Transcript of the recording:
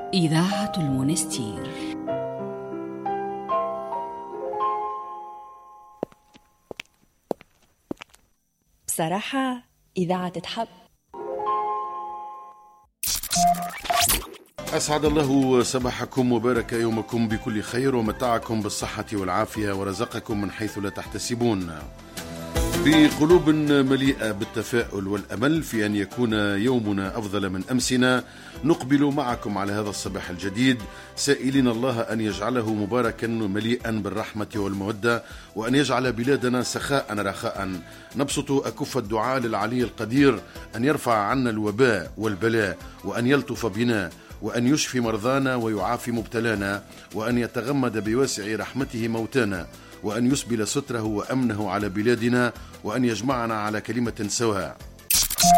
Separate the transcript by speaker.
Speaker 1: إذاعة المونستير.
Speaker 2: بصراحة إذاعة تتحب.
Speaker 3: أسعد الله صباحكم وبارك يومكم بكل خير ومتعكم بالصحة والعافية ورزقكم من حيث لا تحتسبون، بقلوب مليئة بالتفاؤل والأمل في أن يكون يومنا أفضل من أمسنا. نقبل معكم على هذا الصباح الجديد سائلين الله أن يجعله مباركا مليئا بالرحمة والمودة، وأن يجعل بلادنا سخاء رخاء. نبسط أكف الدعاء للعلي القدير أن يرفع عنا الوباء والبلاء، وأن يلطف بنا، وأن يشفي مرضانا ويعافي مبتلانا، وأن يتغمد بواسع رحمته موتانا، وأن يسبل ستره وأمنه على بلادنا، وأن يجمعنا على كلمة سواء.